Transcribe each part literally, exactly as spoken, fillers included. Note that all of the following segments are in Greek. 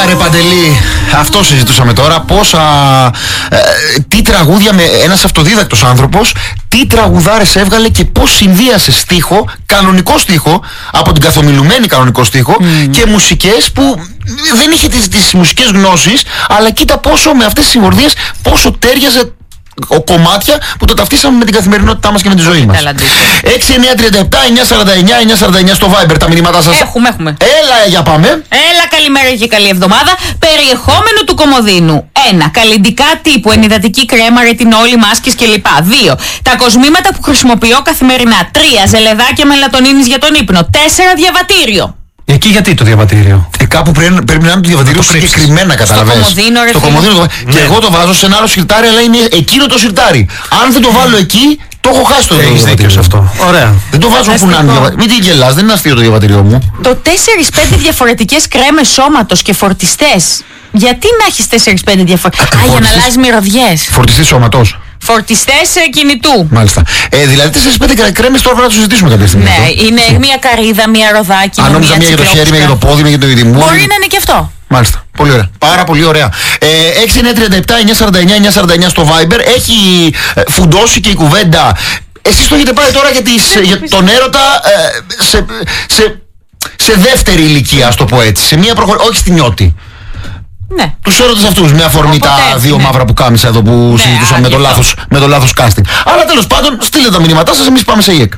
Ωραία ρε Παντελή, αυτό συζητούσαμε τώρα. Πόσα, ε, τι τραγούδια με ένας αυτοδίδακτος άνθρωπος, τι τραγουδάρες έβγαλε και πώς συνδύασε στίχο, κανονικό στίχο, από την καθομιλουμένη κανονικό στίχο mm. και μουσικές που δεν είχε τις, τις μουσικές γνώσεις, αλλά κοίτα πόσο με αυτές τις συγχορδίες πόσο τέριαζε ο κομμάτια που το ταυτίσαμε με την καθημερινότητά μας και με τη ζωή μας. έξι εννιά τριάντα επτά εννιά σαράντα εννιά εννιά σαράντα εννιά στο Viber τα μηνύματά σας. Έχουμε, έχουμε. Έλα, για πάμε. Έλα, καλημέρα και καλή εβδομάδα. Περιεχόμενο του κομμωδίνου. ένα. Καλλυντικά τύπου, ενυδατική κρέμα, ρετινόλη, μάσκες κλπ. δύο. Τα κοσμήματα που χρησιμοποιώ καθημερινά. τρία. Ζελεδάκια μελατονίνης για τον ύπνο. τέσσερα. Διαβατήριο. Εκεί γιατί το διαβατήριο? Ε, κάπου πρέπει, πρέπει να είναι το διαβατήριο συγκεκριμένα, καταλαβαίνεις. Στο κομμωδίνο, ρε το κομμωδίνο, ναι. Και εγώ το βάζω σε ένα άλλο σιρτάρι, αλλά είναι εκείνο το σιρτάρι. Αν δεν το βάλω εκεί, το έχω χάσει το διαβατήριο. Έχεις δίκιο σε αυτό. Ωραία. Δεν το βάζω όπου να είναι. Μην την γελάς, δεν είναι αστείο το διαβατήριό μου. Το τέσσερα πέντε διαφορετικές κρέμες σώματος και φορτιστές. Γιατί να έχεις τέσσερα πέντε διαφορετικές? Α, για να αλλάζει μυρωδιές. Φορτιστή σώματος. Φορτιστές κινητού. Μάλιστα. Ε, δηλαδή τέσσερα πέντε κρέμες τώρα πρέπει να το συζητήσουμε κάποια στιγμή. Ναι, αυτό. Είναι μία καρύδα, μία ροδάκι. Αν νόμιζα μία για το χέρι, μία για το πόδι, μία για το ειδημού. Μπορεί να είναι και αυτό. Μάλιστα. Πολύ ωραία. Πάρα πολύ ωραία. Ε, έξι εννιά τριάντα επτά εννιά σαράντα εννιά εννιά σαράντα εννιά στο Viber. Έχει ε, φουντώσει και η κουβέντα. Εσείς το έχετε πάρει τώρα για, τις, για τον έρωτα ε, σε, σε, σε δεύτερη ηλικία, ας το πω έτσι. Σε μία προχωρή. Όχι στην νιώτη. Ναι. Τους έρωτες αυτούς, με αφορμή τα δύο ναι. μαύρα που κάμισα εδώ που ναι, συζητούσαμε με το, λάθος, με το λάθος casting. Αλλά τέλος πάντων, στείλτε τα μηνύματά σας, εμείς πάμε σε ΙΕΚ.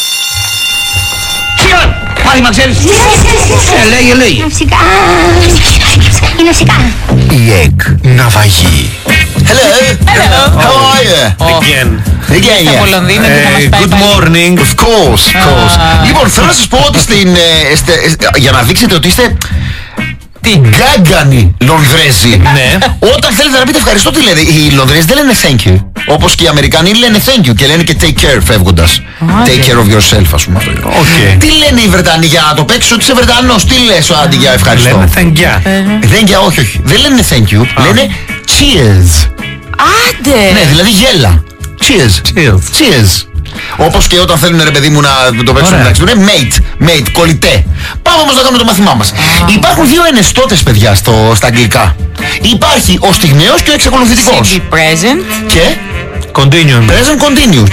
Σιόν! Μάθημα ξέρεις! Ε, λέγε, λέγε. Φυσικά. Είναι φυσικά. ΙΕΚ. Ναυαγή. Hello. Hello. How are you? Again. Again, από Λονδίνο και θα μας πάει Good πάλι. morning. Of course, of course. Λοιπόν, θέλω να σας πω ότι στην, ε, στε, ε, για να δείξετε ότι είστε γκάγκανοι Λονδρέζοι. Ναι. Όταν θέλετε να πείτε ευχαριστώ, τι λέτε? Οι Λονδρέζοι δεν λένε thank you. Όπως και οι Αμερικανοί λένε thank you και λένε και take care φεύγοντας. Take care of yourself, ας πούμε. Okay. Τι λένε οι Βρετανοί για να το παίξεις ότι είσαι Βρετανός? Τι λες αντί για ευχαριστώ? Λένε thank you. Thank you, όχι, όχι. Δεν λένε thank you, λένε cheers. Άντε! Ναι, δηλαδή γέλα. Cheers. Cheers. Cheers. Όπως και όταν θέλουν ρε παιδί μου να το παίξουν μεταξύ του, είναι mate, mate, κολλητέ. Πάμε όμως να κάνουμε το μάθημά μας. Ah. Υπάρχουν δύο ενεστώτες, παιδιά, στο, στα αγγλικά. Υπάρχει ο στιγμιαίος και ο εξακολουθητικός. Simple present. Και Continuum. present continuous.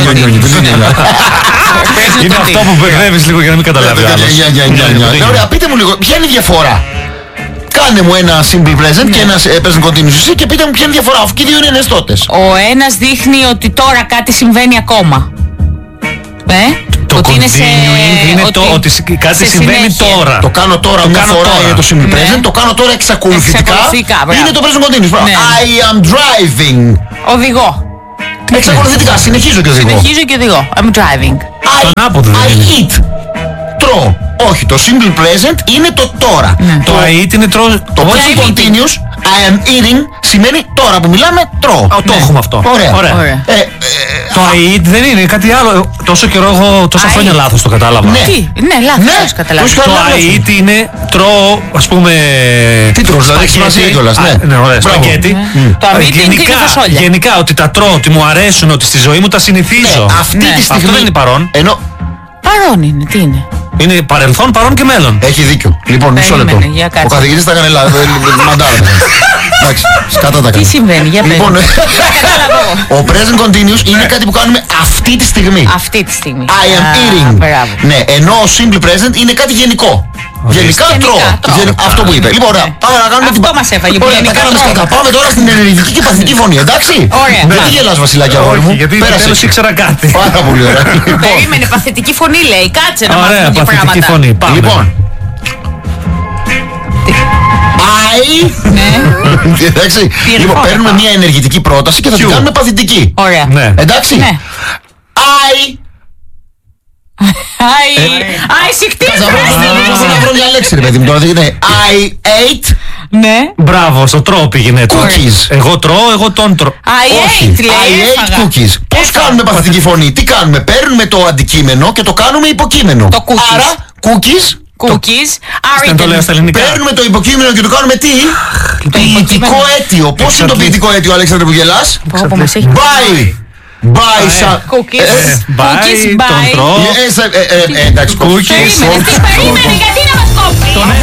Είναι αυτό που μπερδεύεις λίγο για να μην καταλάβει άλλος. Ωραία, πείτε μου λίγο, ποια είναι η διαφορά? Κάνε μου ένα simple present και ένα present continuous εσύ και πείτε μου ποια είναι η διαφορά, αφού και οι δύο είναι ενεστώτες. Ο ένας δείχνει ότι τώρα κάτι συμβαίνει ακόμα. Ε? Το ότι είναι, σε... είναι ότι... το ότι κάτι συμβαίνει συνέχεια. τώρα. Το κάνω τώρα το μια κάνω φορά τώρα. είναι το simple Ναι. present, το κάνω τώρα εξακολουθητικά, Εξακολουθητικά, είναι το present continuous. Ναι. I am driving. Οδηγώ. Εξακολουθητικά, συνεχίζω και οδηγώ. Συνεχίζω και οδηγώ. I'm driving. I, Τον άποδο δεν I είναι. eat. Τρώω. Όχι, το simple present είναι το τώρα. Ναι. Το I eat είναι τρώω. Το present continuous, I am eating, σημαίνει τώρα που μιλάμε τρώω. Το έχουμε αυτό. Ωραία. Ωραία. Ωραία. Ε, ε, Το I eat δεν είναι κάτι άλλο. Τόσο καιρό εγώ, τόσα I χρόνια eat. λάθος το κατάλαβα. Ναι. Τι, ναι, λάθος, Ναι. έχεις καταλάβει. Πώς Το καλά, I eat είναι τρώω, ας πούμε. Τι τρως, δηλαδή, έχει σημασία κιόλας, ναι. Α, ναι, ωραία, Μπράβο. σπαγγέτι. Το αμύτη είναι Γενικά, και φασόλια. γενικά ότι τα τρώω, ότι μου αρέσουν, ότι στη ζωή μου τα συνηθίζω. Ναι, αυτή Ναι. τη στιγμή. Αυτό δεν είναι παρόν. Ενώ Παρόν είναι, τι είναι. Είναι παρελθόν, παρόν και μέλλον. έχει δίκιο. Λοιπόν, μισό λεπτό. Περίμενε, για κάτσε. Ο καθηγητής τα έκανε λάθος. Μαντάρα. Εντάξει, σκατά τα Τι έκανε. συμβαίνει, για πες. Λοιπόν, Κατάλαβα εγώ. ο present continuous είναι κάτι που κάνουμε αυτή τη στιγμή. Αυτή τη στιγμή. I am Α, eating. μπράβο. Ναι, ενώ ο simple present είναι κάτι γενικό. Γενικά Γενικά τρώω. τρώω. Γεν- Αυτό που είπε. Λοιπόν, ωραία. Πάμε να κάνουμε Αυτό την. μας έφαγε, που Ωραία, τα γενικά κάναμε τρώω. σκατά. Πάμε τώρα στην ενεργητική και παθητική φωνή, εντάξει? Ωραία. Δεν Ναι. τι γελάς, Βασιλάκη, αγόρι μου. Όχι, γιατί Πέρασε. τέλος ήξερα κάτι. Πάρα πολύ ωραία. Λοιπόν, Περίμενε, παθητική φωνή λέει. Κάτσε να Ωραία, μάθουμε και παθητική πράγματα. φωνή. Πάμε. Λοιπόν. I. Ναι. Εντάξει. Τι Λοιπόν, ρηχό, παίρνουμε θα μια ενεργητική πρόταση και θα την Ποιο? κάνουμε παθητική. Ωραία. Ναι. Εντάξει. Ναι. I. Άι, άι, συχτή Θα βρω να βρω μια λέξη, ρε παιδί μου. Τώρα δεν είναι. I ate. Ναι. Μπράβο, στο τρώω πήγαινε το. Cookies. Εγώ τρώω, εγώ τον τρώω. I Όχι. ate, λέει, I ate έφαγα. cookies. Πώς κάνουμε παθητική φωνή? Τι κάνουμε? Παίρνουμε το αντικείμενο και το κάνουμε υποκείμενο. Το cookies. Άρα, cookies. Cookies Δεν το λέω are στα ελληνικά. Παίρνουμε το υποκείμενο και το κάνουμε τι? Ποιητικό υποκείμενο. αίτιο. Πώς είναι το ποιητικό αίτιο, Αλέξανδρε, που γελάς? Πω, μας έχει Buy. Buy some. Cookies. Ε, Cookies Bye, τον by. τρώω. ε, ε, ε, ε, Εντάξει, Cookies. Περίμενε, τι περίμενε, γιατί να μας κόψει.